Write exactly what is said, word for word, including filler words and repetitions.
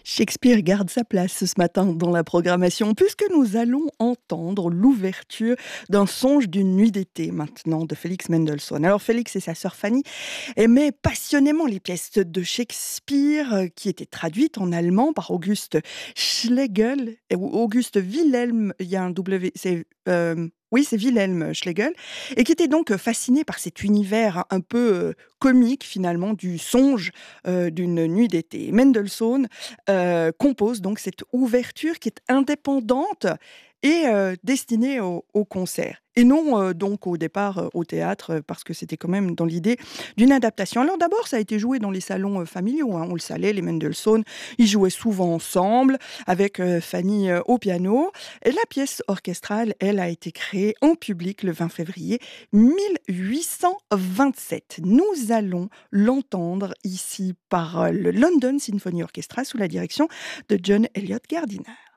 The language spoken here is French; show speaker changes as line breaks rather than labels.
Shakespeare garde sa place ce matin dans la programmation puisque nous allons entendre l'ouverture d'un songe d'une nuit d'été maintenant de Félix Mendelssohn. Alors Félix et sa sœur Fanny aimaient passionnément les pièces de Shakespeare euh, qui étaient traduites en allemand par Auguste Schlegel et- ou Auguste Wilhelm, il y a un W, c'est euh, oui, c'est Wilhelm Schlegel, et qui était donc fasciné par cet univers un peu euh, comique finalement du songe euh, d'une nuit d'été. Mendelssohn euh, compose donc cette ouverture qui est indépendante et euh, destinée au, au concert. Et non euh, donc au départ euh, au théâtre, euh, parce que c'était quand même dans l'idée d'une adaptation. Alors d'abord, ça a été joué dans les salons euh, familiaux, hein, on le savait, les Mendelssohn, ils jouaient souvent ensemble, avec euh, Fanny euh, au piano. Et la pièce orchestrale, elle, a été créée en public le vingt février mille huit cent vingt-sept. Nous allons l'entendre ici par euh, le London Symphony Orchestra sous la direction de John Elliott Gardiner.